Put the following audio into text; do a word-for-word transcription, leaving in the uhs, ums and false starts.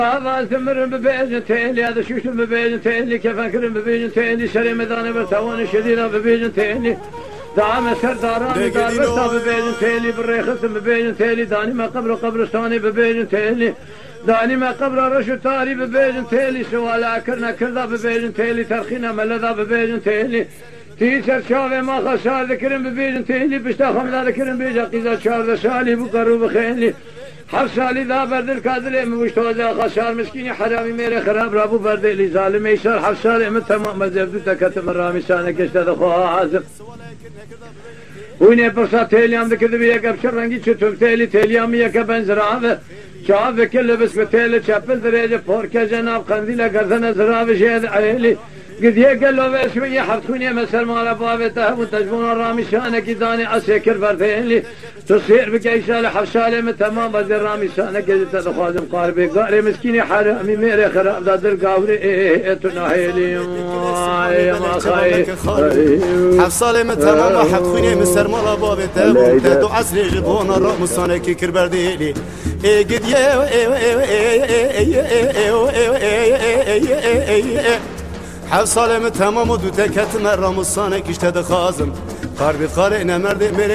هذا ثمر ببيجن تيلي هذا شوش ببيجن تيلي كيف أكرم ببيجن تيلي شري مدانة برتوان شديدة ببيجن تيلي دعم سر داراني دار برتا ببيجن تيلي بالريخس ببيجن تيلي داني ما قبر قبرستاني ببيجن تيلي داني ما قبر رشو تاري ببيجن تيلي سوال أكرنا كردا ببيجن تيلي ترخينا ملذا ببيجن تيلي تيسر شافي ما خسار ذكرن ببيجن تيلي بشتاخم لا ذكرن بيجا قيزا شار سالي بقرو بخيلي حفصالي ذا برد الكادر مشتوزا خسار مسكيني حرامي ميري خراب رابو برد لي ظالم يسار حفصالي من تمام مزبدو تكتم الرامي سانك اشتد خوها عازم ويني برصا تيليام ذكر بيك ابشر رنگي چتوم تيلي تيليام يك بنزرا شاف كل بس بتيلي شابل درجه فوركا جناب قنديل غزنا زرا شهد عيلي قد يقال له شويه حطوني مثل ما بابته وتجبون الرامي شانك داني عسكر برديلي تصير بقيسال حفصالي من تمام بدر رامي شانك جت خادم قاربي قاري مسكيني حرامي ميري خراب دادر قاوري تناهيلي يا ما خاي حفصالي من تمام حطوني مثل ما بابته وتدو عسري جبون الرامي شانك كربرديلي قد يا حفصالي من تمام ودو تكت مرة مصانك اشتد خازم قاربي قارئنا مرد